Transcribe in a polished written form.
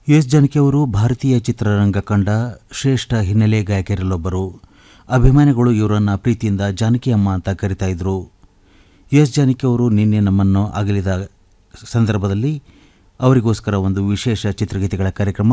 S Janaki ಅವರು ಭಾರತೀಯ ಚಿತ್ರರಂಗ ಕಂಡ ಶ್ರೇಷ್ಠ ಹಿನ್ನೆಲೆ ಗಾಯಕರಲ್ಲೊಬ್ಬರು. ಅಭಿಮಾನಿಗಳು ಇವರನ್ನು ಪ್ರೀತಿಯಿಂದ ಜಾನಕಿ ಅಮ್ಮ ಅಂತ ಕರಿತಾ ಇದ್ರು. ಎಸ್ ಜಾನಕಿ ಅವರು ನಿನ್ನೆ ನಮ್ಮನ್ನು ಅಗಲಿದ ಸಂದರ್ಭದಲ್ಲಿ ಅವರಿಗೋಸ್ಕರ ಒಂದು ವಿಶೇಷ ಚಿತ್ರಗೀತೆಗಳ ಕಾರ್ಯಕ್ರಮ